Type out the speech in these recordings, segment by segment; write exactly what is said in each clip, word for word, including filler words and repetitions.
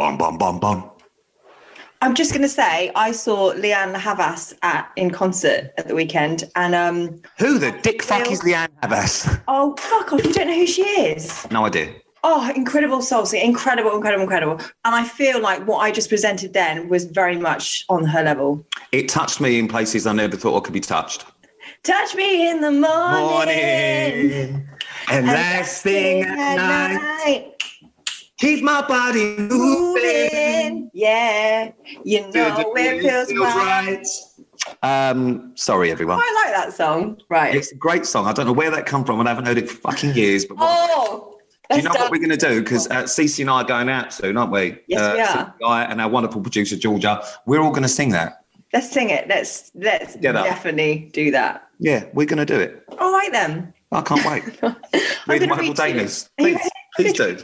Bum, bum, bum, bum. I'm just going to say, I saw Leanne Havas at in concert at the weekend, and um. Who the dick fuck Will... is Leanne Havas? Oh, fuck off! You don't know who she is? No idea. Oh, incredible soul singer, incredible, incredible, incredible. And I feel like what I just presented then was very much on her level. It touched me in places I never thought I could be touched. Touch me in the morning, morning and last thing at night. night. Keep my body moving. moving. Yeah, you know it feels, feels right. right. Um, sorry, everyone. I like that song. Right. It's a great song. I don't know where that come from, and I haven't heard it for fucking years. But oh, do you know done. what we're going to do? Because uh, Cece and I are going out soon, aren't we? Yes, uh, we are. Guy and our wonderful producer, Georgia. We're all going to sing that. Let's sing it. Let's let's definitely do that. Yeah, we're going to do it. All right, then. I can't wait. Weird and Wonderful Date News. Please, please do.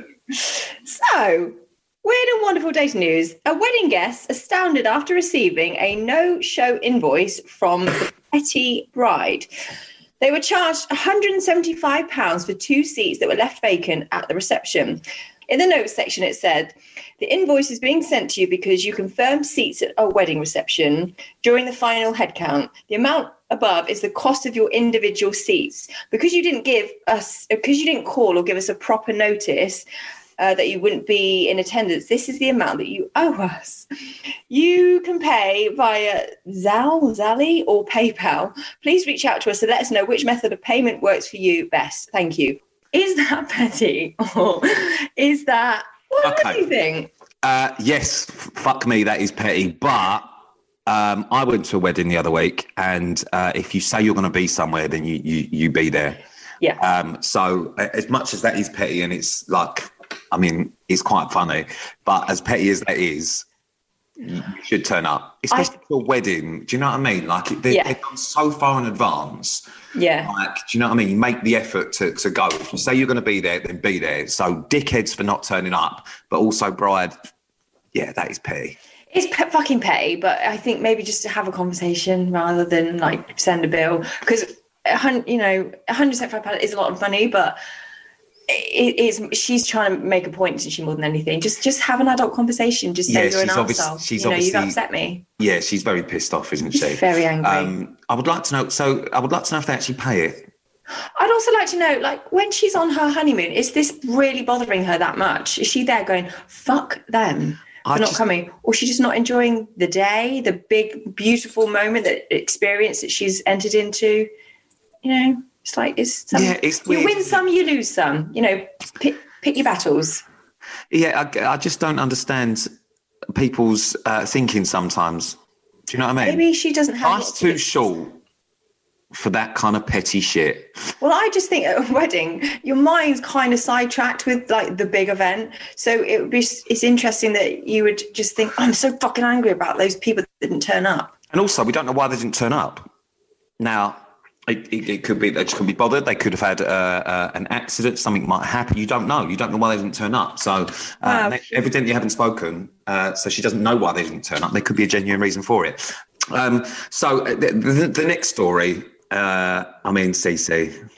So, weird and wonderful data news. A wedding guest astounded after receiving a no-show invoice from the petty bride. They were charged one hundred seventy-five pounds for two seats that were left vacant at the reception. In the notes section, it said, the invoice is being sent to you because you confirmed seats at a wedding reception during the final head count. The amount above is the cost of your individual seats. Because you didn't give us, because you didn't call or give us a proper notice uh, that you wouldn't be in attendance, this is the amount that you owe us. You can pay via Zal, Zally or PayPal. Please reach out to us to let us know which method of payment works for you best. Thank you. Is that petty or is that, what okay. do you think? Uh, yes, f- fuck me, that is petty. But um, I went to a wedding the other week, and uh, if you say you're going to be somewhere, then you you, you be there. Yeah. Um, so as much as that is petty, and it's like, I mean, it's quite funny, but as petty as that is, you should turn up, especially I, for a wedding. Do you know what I mean? Like they, yeah. they've gone so far in advance. Yeah. Like, do you know what I mean? You make the effort to, to go. If you say you're going to be there, then be there. So dickheads for not turning up, but also bride. Yeah, that is petty. It's pe- fucking petty, but I think maybe just to have a conversation rather than like send a bill, because you know, one hundred seventy-five pounds is a lot of money, but it is. She's trying to make a point, isn't she? More than anything, just just have an adult conversation. Just say yeah, you're an arsehole. She's you know, obviously, you've upset me. Yeah, she's very pissed off, isn't she? She's very angry. Um, I would like to know. So I would like to know if they actually pay it. I'd also like to know, like, when she's on her honeymoon, is this really bothering her that much? Is she there going, "Fuck them"? For not just, coming, or she's just not enjoying the day, the big, beautiful moment, that experience that she's entered into. You know, it's like it's some, yeah, it's you weird. win some, you lose some. You know, pick, pick your battles. Yeah, I, I just don't understand people's uh, thinking sometimes. Do you know what I mean? Maybe she doesn't have. Life's too short for that kind of petty shit. Well, I just think at a wedding, your mind's kind of sidetracked with like the big event. So it would be, it's interesting that you would just think, I'm so fucking angry about those people that didn't turn up. And also, we don't know why they didn't turn up. Now, it, it, it could be they just couldn't be bothered. They could have had uh, uh, an accident. Something might happen. You don't know. You don't know why they didn't turn up. So uh, wow. they evidently haven't spoken. Uh, so she doesn't know why they didn't turn up. There could be a genuine reason for it. Um, so the, the, the next story, uh, I mean, Cece.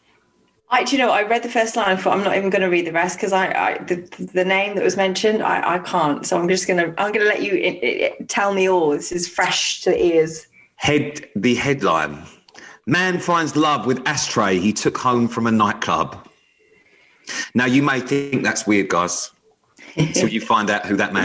I, do you know, I read the first line and thought I'm not even going to read the rest because I, I the, the name that was mentioned, I, I can't. So I'm just going to, I'm going to let you it, it, tell me all. This is fresh to the ears. Head the headline: Man finds love with ashtray he took home from a nightclub. Now you may think that's weird, guys, until you find out who that man